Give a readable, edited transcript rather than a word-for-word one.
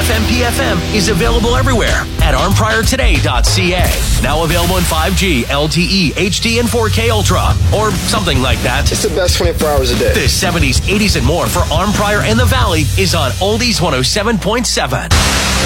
FMPFM is available everywhere at armpriortoday.ca. Now available in 5G, LTE, HD, and 4K Ultra, or something like that. It's the best 24 hours a day. The 70s, 80s, and more for Arm Prior and the Valley is on Oldies 107.7.